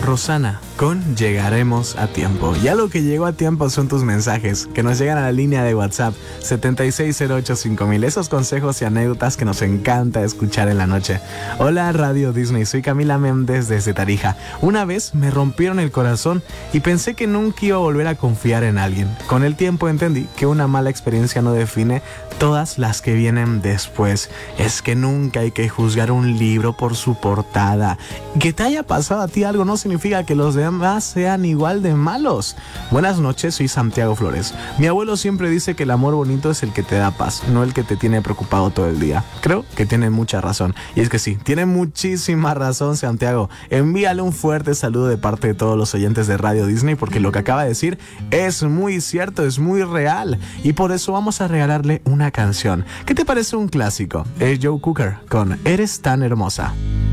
Rosana con Llegaremos a Tiempo. Ya lo que llegó a tiempo son tus mensajes que nos llegan a la línea de WhatsApp 76085000. Esos consejos y anécdotas que nos encanta escuchar en la noche. Hola Radio Disney, soy Camila Méndez desde Tarija. Una vez me rompieron el corazón y pensé que nunca iba a volver a confiar en alguien. Con el tiempo entendí que una mala experiencia no define todas las que vienen después. Es que nunca hay que juzgar un libro por su portada. Que te haya pasado a ti algo no significa que los demás sean igual de malos. Buenas noches, soy Santiago Flores. Mi abuelo siempre dice que el amor bonito es el que te da paz, no el que te tiene preocupado todo el día. Creo que tiene mucha razón. Y es que sí, tiene muchísima razón Santiago. Envíale un fuerte saludo de parte de todos los oyentes de Radio Disney, porque lo que acaba de decir es muy cierto, es muy real. Y por eso vamos a regalarle una canción. ¿Qué te parece un clásico? Es Joe Cocker con Eres tan hermosa.